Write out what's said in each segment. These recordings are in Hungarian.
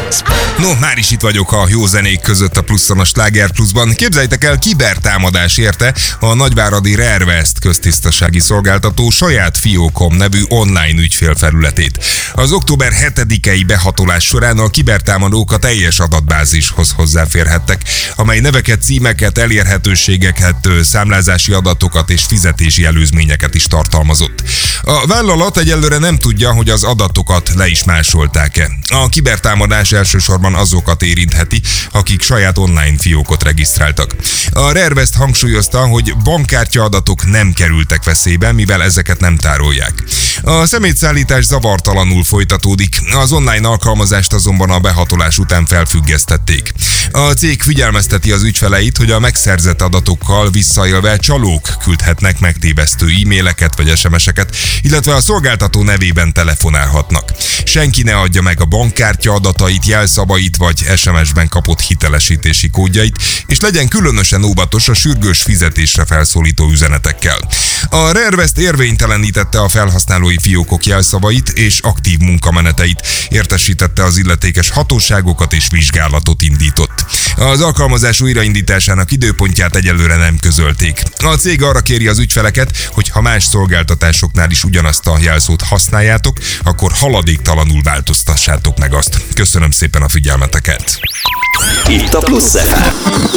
No, már is itt vagyok a jó zenék között a Pluszon, a Sláger Pluszban. Képzeljétek el, kibertámadás érte a nagyváradi Rare-West köztisztasági szolgáltató saját Fiókom nevű online ügyfélfelületét. Az október 7-i behatolás során a kibertámadók a teljes adatbázishoz hozzáférhettek, amely neveket, címeket, elérhetőségeket, számlázási adatokat és fizetési előzményeket is tartalmazott. A vállalat egyelőre nem tudja, hogy az adatokat le is másolták-e. A kibertámadás elsősorban azokat érintheti, akik saját online fiókot regisztráltak. A Rare-West hangsúlyozta, hogy bankkártya adatok nem kerültek veszélybe, mivel ezeket nem tárolják. A szemétszállítás zavartalanul folytatódik, az online alkalmazást azonban a behatolás után felfüggesztették. A cég figyelmezteti az ügyfeleit, hogy a megszerzett adatokkal visszaélve csalók küldhetnek megtévesztő e-maileket vagy SMS-eket, illetve a szolgáltató nevében telefonálhatnak. Senki ne adja meg a bankkártya adatait, jelszavait vagy SMS-ben kapott hitelesítési kódjait, és legyen különösen óvatos a sürgős fizetésre felszólító üzenetekkel. A Rare-West érvénytelenítette a felhasználói fiókok jelszavait és aktív munkameneteit, értesítette az illetékes hatóságokat és vizsgálatot indított. Az alkalmazás újraindításának időpontját egyelőre nem közölték. A cég arra kéri az ügyfeleket, hogy ha más szolgáltatásoknál is ugyanazt a jelszót használjátok, akkor haladéktalanul változtassátok meg azt. Köszönöm szépen a figyelmeteket! Itt a Plusz FM.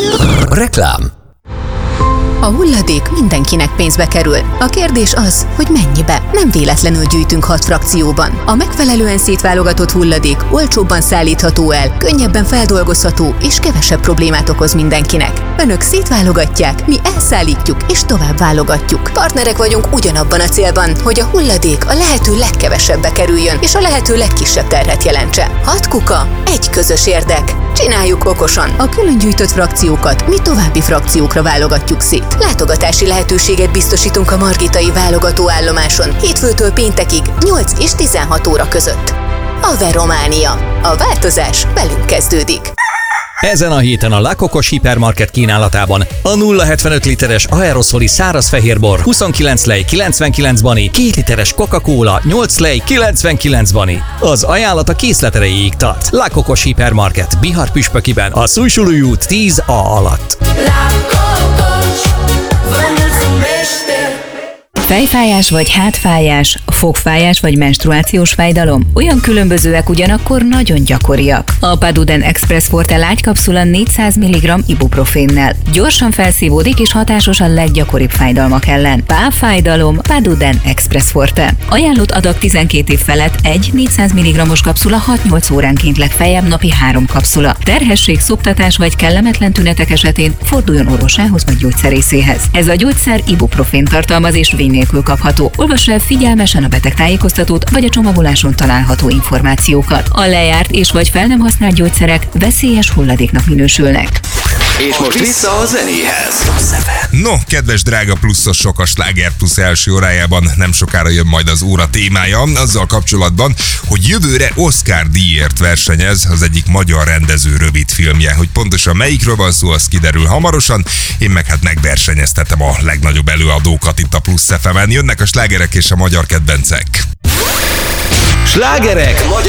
Reklám. A hulladék mindenkinek pénzbe kerül. A kérdés az, hogy mennyibe. Nem véletlenül gyűjtünk 6 frakcióban. A megfelelően szétválogatott hulladék olcsóbban szállítható el, könnyebben feldolgozható és kevesebb problémát okoz mindenkinek. Önök szétválogatják, mi elszállítjuk és tovább válogatjuk. Partnerek vagyunk ugyanabban a célban, hogy a hulladék a lehető legkevesebbe kerüljön és a lehető legkisebb terhet jelentse. 6 kuka, egy közös érdek. Csináljuk okosan. A külön gyűjtött frakciókat mi további frakciókra válogatjuk szét. Látogatási lehetőséget biztosítunk a margitai válogatóállomáson hétfőtől péntekig 8 és 16 óra között. Ave Románia. A változás velünk kezdődik. Ezen a héten a La Cocos hipermarket kínálatában a 0,75 literes aeroszoli száraz fehérbor 29 lej 99 bani, 2 literes Coca-Cola 8 lej 99 bani. Az ajánlat a készlet erejéig tart. La Cocos hipermarket Bihar püspökiben a Szújsulúi út 10A alatt. Fejfájás vagy hátfájás, fogfájás vagy menstruációs fájdalom olyan különbözőek, ugyanakkor nagyon gyakoriak. A Paduden Express Forte lágykapszula 400 mg ibuprofénnel gyorsan felszívódik és hatásos a leggyakoribb fájdalmak ellen. Páfájdalom, Paduden Express Forte. Ajánlott adag 12 év felett egy 400 mg-os kapszula 6-8 óránként legfeljebb napi 3 kapszula. Terhesség, szoptatás vagy kellemetlen tünetek esetén forduljon orvosához vagy gyógyszerészéhez. Ez a gyógyszer ibuprofén tartalmaz és vény nélkül kapható. Olvass el figyelmesen a betegtájékoztatót vagy a csomagoláson található információkat. A lejárt és vagy fel nem használt gyógyszerek veszélyes hulladéknak minősülnek. És most vissza a zenéhez. No, kedves drága pluszosok, a Sláger Plusz első órájában nem sokára jön majd az óra témája, azzal kapcsolatban, hogy jövőre Oscar díjért versenyez az egyik magyar rendező rövidfilmje. Hogy pontosan melyikről van szó, az kiderül hamarosan. Én meg hát megversenyeztetem a legnagyobb előadókat itt a Plusz FM-en. Jönnek a slágerek és a magyar kedvencek. Slágerek magyar